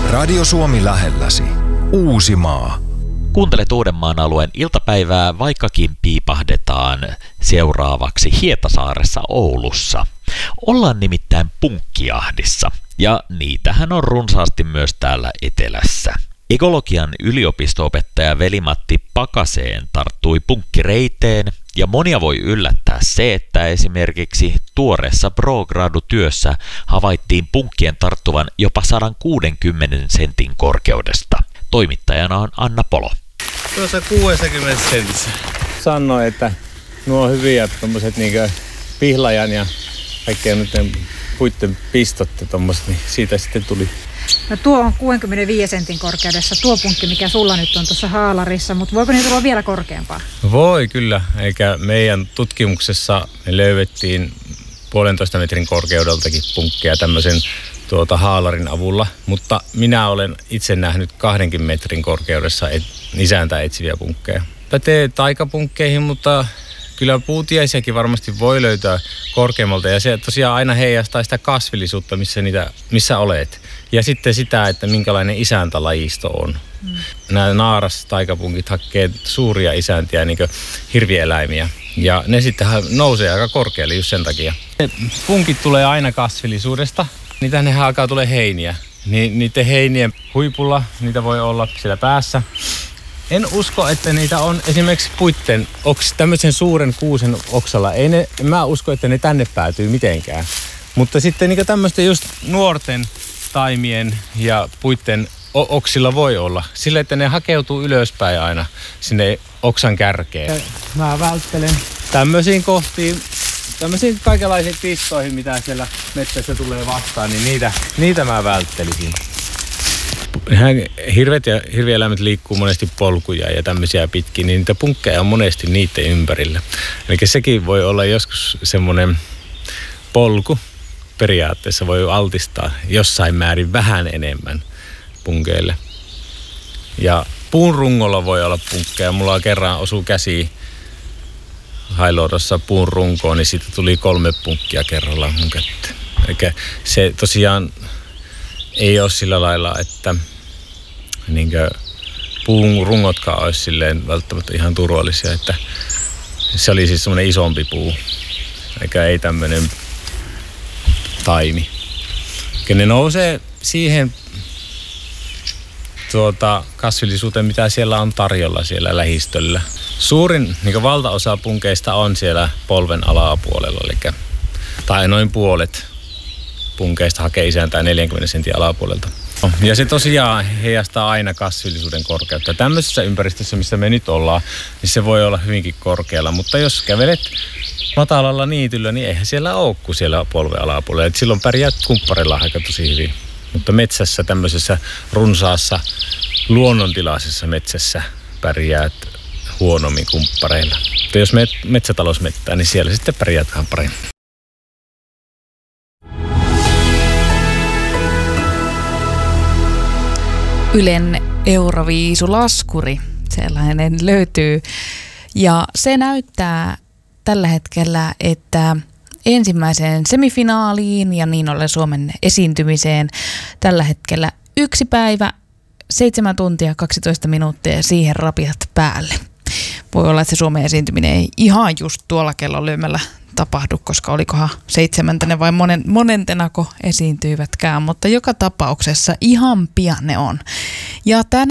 Radio Suomi lähelläsi. Uusimaa. Kuuntelet Uudenmaan alueen iltapäivää, vaikkakin piipahdetaan seuraavaksi Hietasaaressa Oulussa. Ollaan nimittäin punkkijahdissa, ja niitähän on runsaasti myös täällä etelässä. Ekologian yliopisto-opettaja Veli-Matti Pakaseen tarttui punkkireiteen, ja monia voi yllättää se, että esimerkiksi tuoreessa pro-gradu-työssä havaittiin punkkien tarttuvan jopa 160 sentin korkeudesta. Toimittajana on Anna Polo. Tuossa 60 sentissä. Sanoi, että nuo on hyviä tommoset niinkö pihlajan ja kaikkea noiden puitten pistot ja tommoset, niin siitä sitten tuli. No tuo on 65 sentin korkeudessa tuo punkki, mikä sulla nyt on tuossa haalarissa, mutta voiko niitä olla vielä korkeampaa? Voi kyllä, eikä meidän tutkimuksessa me löydettiin 1,5 metrin korkeudeltakin punkkeja tämmöisen haalarin avulla, mutta minä olen itse nähnyt 2 metrin korkeudessa isäntä etsiviä punkkeja. Pätee taikapunkkeihin, mutta kyllä puutiaisiakin varmasti voi löytää korkeammalta ja se tosiaan aina heijastaa sitä kasvillisuutta, missä olet. Ja sitten sitä, että minkälainen isäntälajisto on. Nämä naaras-taikapunkit hakee suuria isäntiä, niin kuin hirvieläimiä. Ja ne sitten nousee aika korkealle just sen takia. Punkit tulee aina kasvillisuudesta. Niitä ne alkaa tulee heiniä. Niiden heinien huipulla niitä voi olla siellä päässä. En usko, että niitä on esimerkiksi puitten tämmöisen suuren kuusen oksalla. Mä usko, että ne tänne päätyy mitenkään. Mutta sitten niin tämmöisten just nuorten taimien ja puitten oksilla voi olla. Sillä, että ne hakeutuu ylöspäin aina sinne oksan kärkeen. Mä välttelen tämmöisiin kohtiin, tämmöisiin kaikenlaisiin pistoihin, mitä siellä metsässä tulee vastaan, niin niitä mä välttelisin. Hirvet ja hirvieläimet liikkuu monesti polkuja ja tämmöisiä pitkin, niin niitä punkkeja on monesti niiden ympärillä. Eli sekin voi olla joskus semmoinen polku. Periaatteessa voi altistaa jossain määrin vähän enemmän punkeille. Ja puun rungolla voi olla punkkeja. Mulla kerran osui käsi hailuodossa puun runkoon, niin siitä tuli 3 punkkia kerrallaan mun kätteen. Eli se tosiaan ei ole sillä lailla, että niinkö puun rungotkaan olisi silleen välttämättä ihan turvallisia. Että se oli siis semmoinen isompi puu, eikä ei tämmöinen taimi. Ne nousee siihen kasvillisuuteen, mitä siellä on tarjolla siellä lähistöllä. Suurin valtaosa punkeista on siellä polven alapuolella, tai noin puolet punkeista hakee isäntää 40 sentin alapuolelta. Ja se tosiaan heijastaa aina kasvillisuuden korkeutta. Tämmöisessä ympäristössä, missä me nyt ollaan, niin se voi olla hyvinkin korkealla, mutta jos kävelet matalalla niityllä, niin eihän siellä ole kuin siellä polven alapuolella. Et silloin pärjäät kumpparilla aika tosi hyvin. Mutta metsässä, tämmöisessä runsaassa, luonnontilaisessa metsässä pärjäät huonommin kumppareilla. Mutta jos menet metsätalousmettään, niin siellä sitten pärjäät vähän paremmin. Ylen Euroviisulaskuri, sellainen löytyy. Ja se näyttää tällä hetkellä, että ensimmäiseen semifinaaliin ja niin ollen Suomen esiintymiseen tällä hetkellä 1 päivä, 7 tuntia, 12 minuuttia ja siihen rapiat päälle. Voi olla, että se Suomen esiintyminen ei ihan just tuolla kellonlyömällä tapahdu, koska olikohan 7. vai monentenako esiintyivätkään, mutta joka tapauksessa ihan pian ne on. Ja tänään